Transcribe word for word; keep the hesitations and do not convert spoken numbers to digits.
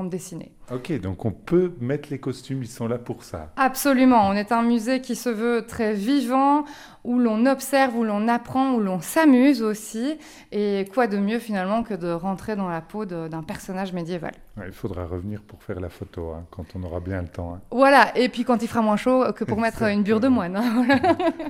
dessinée. Ok, donc on peut mettre les costumes, ils sont là pour ça. Absolument, on est un musée qui se veut très vivant, où l'on observe, où l'on apprend, où l'on s'amuse aussi. Et quoi de mieux finalement que de rentrer dans la peau de- d'un personnage médiéval. Ouais, il faudra revenir pour faire la photo, hein, quand on aura bien le temps. Hein. Voilà, et puis quand il fera moins chaud que pour mettre une bure de Exactement. moine. Hein.